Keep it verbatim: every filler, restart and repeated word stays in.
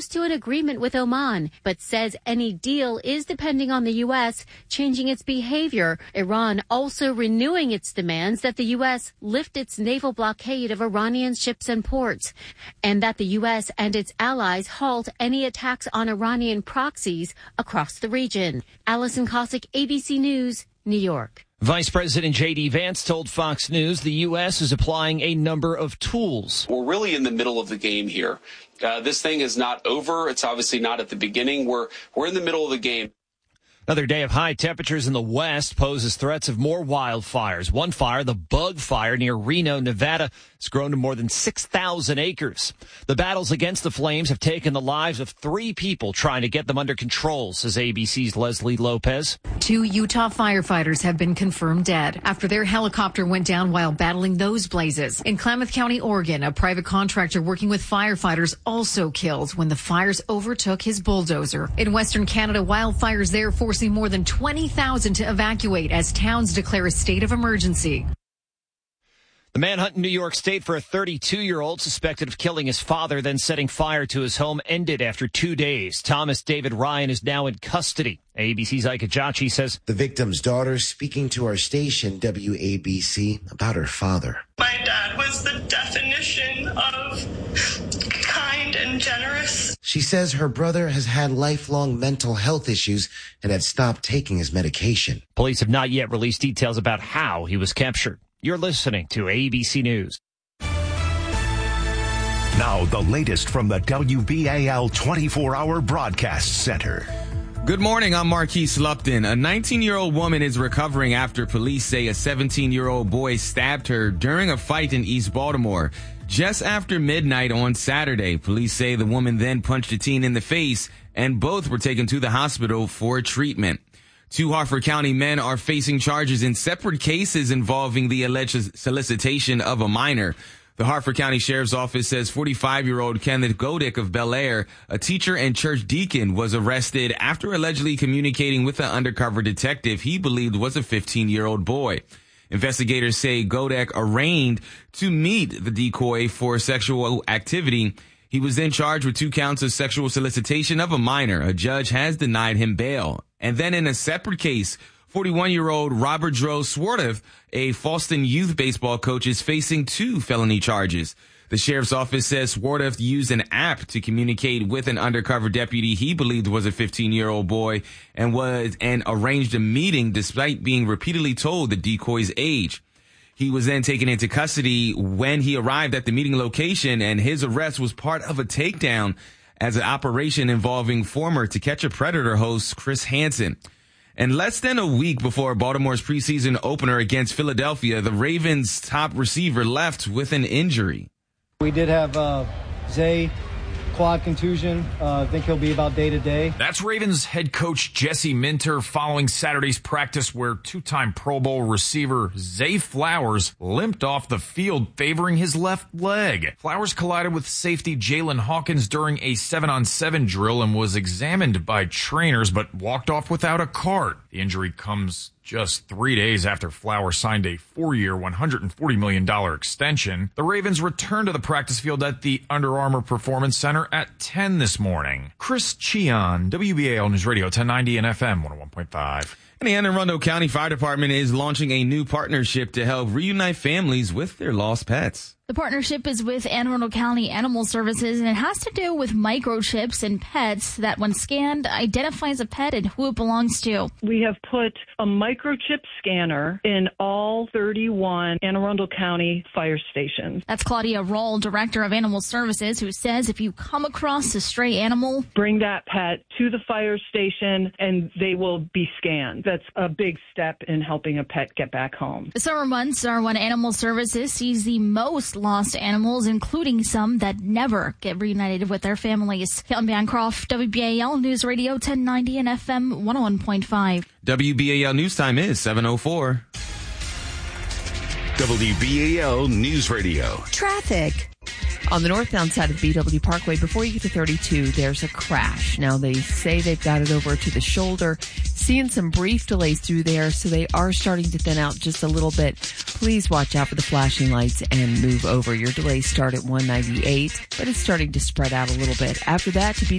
close to an agreement with Oman, but says any deal is depending on the U S changing its behavior. Iran also renewing its demands that the U S lift its naval blockade of Iranian ships and ports, and that the U S and its allies halt any attacks on Iranian proxies across the region. Allison Cossack, A B C News, New York. Vice President J D. Vance told Fox News the U S is applying a number of tools. We're really in the middle of the game here. Uh, this thing is not over. It's obviously not at the beginning. We're we're in the middle of the game. Another day of high temperatures in the west poses threats of more wildfires. One fire, the Bug Fire near Reno, Nevada, has grown to more than six thousand acres. The battles against the flames have taken the lives of three people trying to get them under control, says A B C's Leslie Lopez. Two Utah firefighters have been confirmed dead after their helicopter went down while battling those blazes. In Klamath County, Oregon, a private contractor working with firefighters also killed when the fires overtook his bulldozer. In Western Canada, wildfires there forcing more than twenty thousand to evacuate as towns declare a state of emergency. The manhunt in New York State for a thirty-two-year-old suspected of killing his father, then setting fire to his home, ended after two days. Thomas David Ryan is now in custody. A B C's Ike Ajachi says the victim's daughter speaking to our station, W A B C, about her father. My dad was the definition of kind and generous. She says her brother has had lifelong mental health issues and had stopped taking his medication. Police have not yet released details about how he was captured. You're listening to A B C News. Now, the latest from the W B A L twenty-four hour Broadcast Center. Good morning, I'm Marquise Lupton. A nineteen-year-old woman is recovering after police say a seventeen-year-old boy stabbed her during a fight in East Baltimore. Just after midnight on Saturday, police say the woman then punched a teen in the face, and both were taken to the hospital for treatment. Two Harford County men are facing charges in separate cases involving the alleged solicitation of a minor. The Harford County Sheriff's Office says forty-five-year-old Kenneth Godick of Bel Air, a teacher and church deacon, was arrested after allegedly communicating with an undercover detective he believed was a fifteen-year-old boy. Investigators say Godick arranged to meet the decoy for sexual activity. He was then charged with two counts of sexual solicitation of a minor. A judge has denied him bail. And then in a separate case, forty-one-year-old Robert Dro Swarthoff, a Falston youth baseball coach, is facing two felony charges. The sheriff's office says Swarthoff used an app to communicate with an undercover deputy he believed was a fifteen-year-old boy and was and arranged a meeting despite being repeatedly told the decoy's age. He was then taken into custody when he arrived at the meeting location, and his arrest was part of a takedown as an operation involving former To Catch a Predator host Chris Hansen. And less than a week before Baltimore's preseason opener against Philadelphia, the Ravens' top receiver left with an injury. We did have uh, Zay, quad contusion. Uh, I think he'll be about day to day. That's Ravens head coach Jesse Minter following Saturday's practice where two-time Pro Bowl receiver Zay Flowers limped off the field favoring his left leg. Flowers collided with safety Jalen Hawkins during a seven-on-seven drill and was examined by trainers but walked off without a cart. The injury comes just three days after Flowers signed a four-year, one hundred forty million dollars extension. The Ravens returned to the practice field at the Under Armour Performance Center at ten this morning. Chris Cheon, W B A L News Radio, ten ninety and F M one oh one point five. And the Anne Arundel County Fire Department is launching a new partnership to help reunite families with their lost pets. The partnership is with Anne Arundel County Animal Services, and it has to do with microchips in pets that, when scanned, identifies a pet and who it belongs to. We have put a microchip scanner in all thirty-one Anne Arundel County fire stations. That's Claudia Roll, Director of Animal Services, who says if you come across a stray animal, bring that pet to the fire station and they will be scanned. That's a big step in helping a pet get back home. The summer months are when Animal Services sees the most lost animals, including some that never get reunited with their families. Kelton Bancroft, W B A L News Radio, ten ninety and F M one oh one point five. W B A L News Time is seven oh four. W B A L News Radio. Traffic. On the northbound side of the B W Parkway, before you get to thirty-two, there's a crash. Now, they say they've got it over to the shoulder. Seeing some brief delays through there, so they are starting to thin out just a little bit. Please watch out for the flashing lights and move over. Your delays start at one ninety-eight, but it's starting to spread out a little bit. After that, to be